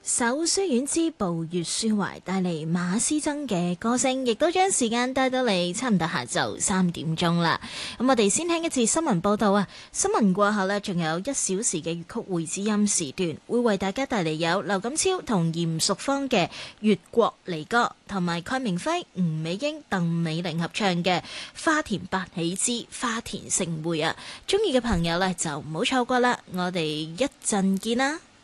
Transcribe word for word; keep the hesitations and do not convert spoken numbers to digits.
首書院之步月書懷帶嚟馬師曾嘅歌聲，亦都將時間帶到嚟差唔多下晝三點鐘啦。咁我哋先聽一次新聞報道啊！新聞過後呢，仲有一小時嘅粵曲會知音時段，會為大家帶嚟有劉錦超同嚴淑芳嘅《越國離歌》，同埋鄺明輝、吳美英、鄧美玲合唱嘅《花田八喜之花田盛會》啊！中意嘅朋友呢，就唔好錯過啦！我哋一陣見啦〜